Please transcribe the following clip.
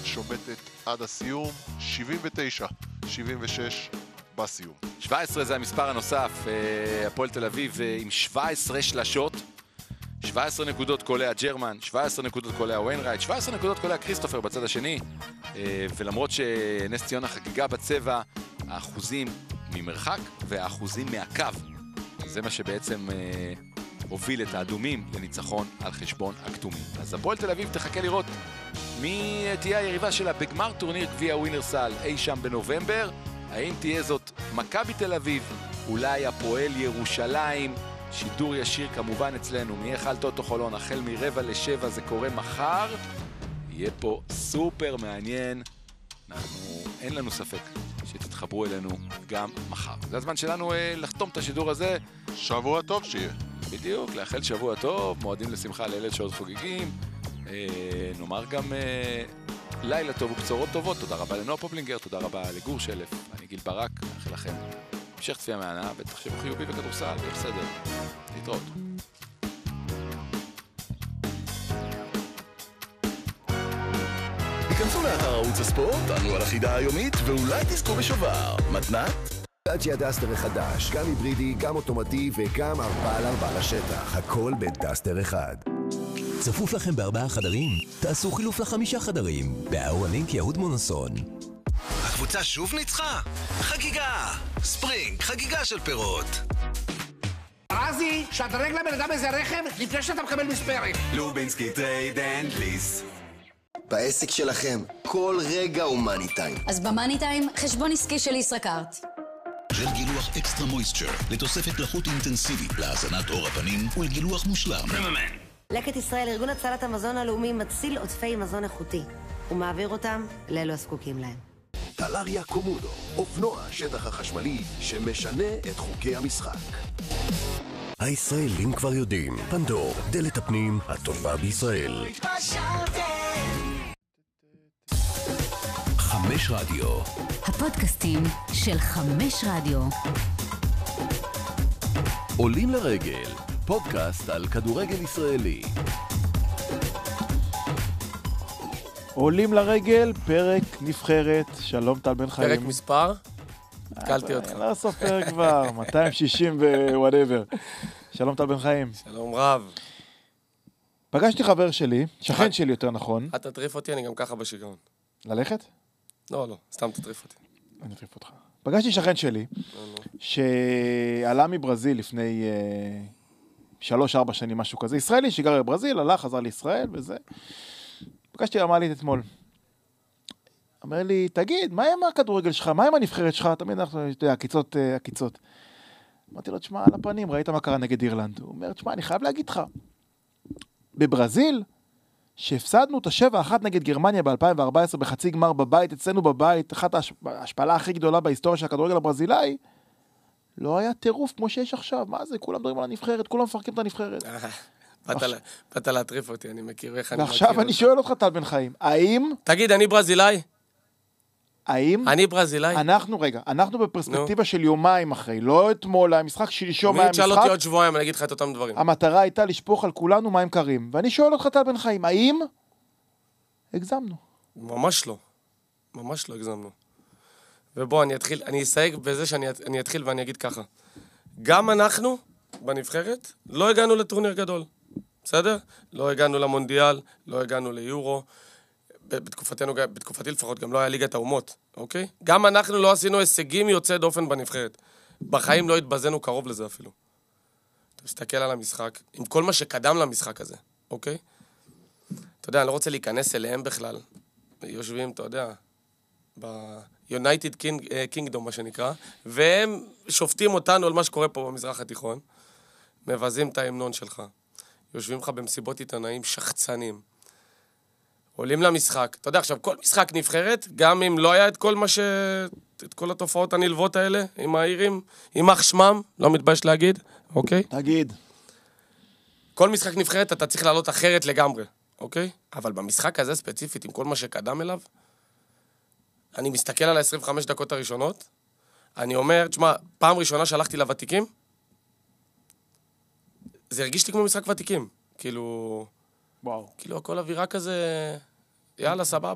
שובטת עד הסיום, 76 בסיום. 17 זה המספר הנוסף, הפועל תל אביב עם 17 שלשות, 17 נקודות קולע ג'רמן, 17 נקודות קולע וויינרייט, 17 נקודות קולע כריסטופר בצד השני, ולמרות שנס ציונה חגיגה בצבע, האחוזים ממרחק והאחוזים מהקו, זה מה שבעצם הוביל את האדומים לניצחון על חשבון הכתומים. אז הפועל תל אביב תחכה לראות מי תהיה היריבה שלה בגמר טורניר גביע ווינרסל אי שם בנובמבר. האם תהיה זאת מכבי תל אביב, אולי הפועל ירושלים, שידור ישיר כמובן אצלנו מהיכל טוטו חולון, החל מ6:45, זה קורה מחר, יהיה פה סופר מעניין, אין לנו ספק שתתחברו אלינו גם מחר. זה הזמן שלנו לחתום את השידור הזה. שבוע טוב שיהיה. בדיוק, לאחל שבוע טוב, מועדים לשמחה ליל שעוד חוגגים, נאמר גם לילה טוב ובשורות טובות. תודה רבה לנועה פופלינגר, תודה רבה לגור שלף, אני גיל ברק, מאחל לכם המשך צפייה מהנה, ותחשבו חיובי בכדורסל, זה בסדר. להתראות. היכנסו לאתר ערוץ הספורט, ענו על החידה היומית, ואולי תזכו בשובר. מתנת? דאצ'יה דסטר החדש, גם היברידי, גם אוטומטי וגם 4x4 לשטח. הכל בדסטר אחד. צפוף לכם ב4 חדרים? תעשו חילוף ל5 חדרים. באורלינק יהוד מונוסון. הקבוצה שוב ניצחה? חגיגה! ספרינג, חגיגה של פירות. רזי, שדרג לבן אדם איזה רכב לפני שאתה מקבל מספרת. לובינסקי טרייד אנד ליס. בעסק שלכם, כל רגע הוא מאני טיים. אז במאני טיים, חשבון עסקי של ישראכרט. ג'ל גילוח אקסטרה מויסטר, לתוספת לחות אינטנסיבית, להזנת עור הפנים ולגילוח מושלם. לקט ישראל, ארגון הצלת המזון הלאומי, מציל עודפי מזון איכותי. הוא מעביר אותם לאלו הזקוקים להם. טלריה קומודו, אופנוע השטח החשמלי שמשנה את חוקי המשחק. הישראלים כבר יודעים, פנדור, דלת הפנים הטובה בישראל. 5 רדיו. הפודקאסטים של 5 רדיו. עולים לרגל, פודקאסט על כדורגל ישראלי. עולים לרגל, פרק נבחרת, שלום טל בן חיים. פרק מספר? התקלתי אותך. לא סופר כבר, 260 ווואטאבר. שלום טל בן חיים. שלום רב. פגשתי חבר שלי, שכן שלי יותר נכון. אתה תטריף אותי, אני גם ככה בשגרון. ללכת? לא, סתם תטריף אותי. אני אטריף אותך. פגשתי שכן שלי, שעלה מברזיל לפני 3-4 שנים, משהו כזה. ישראלי שגר בברזיל, הלך, חזר לישראל וזה. פגשתי רמלית אתמול. אומר לי, תגיד, מה עם הכדורגל שלך? מה עם הנבחרת שלך? תמיד אנחנו, הקיצות. אמרתי לו, תשמע, על הפנים, ראית מה קרה נגד אירלנד? הוא אומר, תשמע, אני חייב להגיד לך, בברזיל, שהפסדנו את 7-1 נגד גרמניה ב-2014 בחצי גמר בבית, אצלנו בבית, אחת ההשפלה הכי גדולה בהיסטוריה של הכדורגל הברזילאי, לא היה טירוף כמו שיש עכשיו. מה זה? כולם מדברים על הנבחרת, כולם מפרקים את הנבחרת. באת להטריף אותי, אני מכיר איך אני מכיר. ועכשיו אני שואל אותך, טל בן חיים, האם... תגיד, אני ברזילאי? האם... אני ברזילאי? אנחנו בפרספקטיבה של יומיים אחרי, לא אתמול, המשחק שלשום היה משחק. תשאל אותי עוד שבועיים, אני אגיד לך את אותם דברים. המטרה הייתה לשפוך על כולנו מים קרים. ואני שואל אותך, טל בן חיים, האם הגזמנו? ממש לא הגזמנו. ובוא, אני אסייג בזה שאני אתחיל ואני אגיד ככה. גם אנחנו, בנבחרת, לא הגענו לטורניר גדול. בסדר? לא הגענו למונדיאל, לא הגענו ליורו. בתקופתי לפחות גם לא היה ליגת האומות, אוקיי? גם אנחנו לא עשינו הישגים יוצא דופן בנבחרת. בחיים לא התבזנו קרוב לזה אפילו. אתה מסתכל על המשחק, עם כל מה שקדם למשחק הזה, אוקיי? אתה יודע, אני לא רוצה להיכנס אליהם בכלל. יושבים, אתה יודע, ב-United Kingdom, מה שנקרא, והם שופטים אותנו על מה שקורה פה במזרח התיכון, מבזים את ההמנון שלך, יושבים לך במסיבות עיתונאים שחצנים, עולים למשחק. אתה יודע, עכשיו, כל משחק נבחרת, גם אם לא היה את כל התופעות הנלוות האלה, עם האירים, עם אח שמם, לא מתבייש להגיד, אוקיי? תגיד. כל משחק נבחרת אתה צריך לעלות אחרת לגמרי, אוקיי? אבל במשחק הזה ספציפית, עם כל מה שקדם אליו, אני מסתכל על ה-25 דקות הראשונות, אני אומר, תשמע, פעם ראשונה שהלכתי לוותיקים, זה הרגיש לי כמו משחק ותיקים. כאילו, וואו. כאילו, הכל אווירה כזה, יאללה, סבבה.